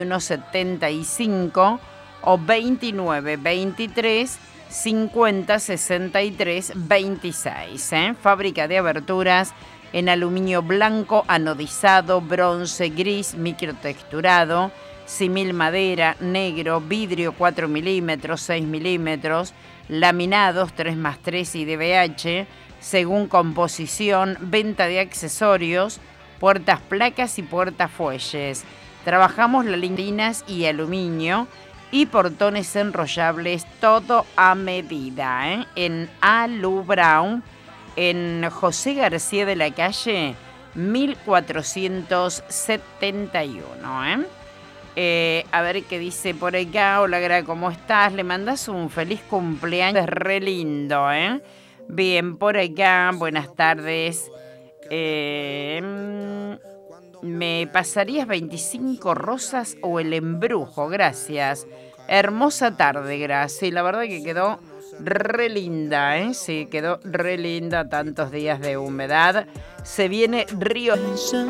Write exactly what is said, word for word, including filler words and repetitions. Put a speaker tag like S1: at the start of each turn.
S1: uno setenta y cinco o veintinueve veintitrés cincuenta sesenta y tres veintiséis. ¿eh? Fábrica de aberturas en aluminio blanco, anodizado, bronce, gris, microtexturado, simil madera, negro, vidrio cuatro milímetros, seis milímetros, laminados tres más tres y D B H, según composición, venta de accesorios, puertas placas y puertafuelles. Trabajamos las linas y aluminio y portones enrollables, todo a medida, ¿eh? En Alu Brown, en José García de la Calle, mil cuatrocientos setenta y uno. ¿eh? Eh, a ver qué dice por acá. Hola, Gra, ¿cómo estás? Le mandas un feliz cumpleaños, es re lindo, ¿eh? Bien, por acá, buenas tardes. Eh, ¿Me pasarías veinticinco rosas o el embrujo? Gracias. Hermosa tarde, gracias. La verdad que quedó re linda, ¿eh? Sí, quedó re linda, tantos días de humedad. Se viene Río...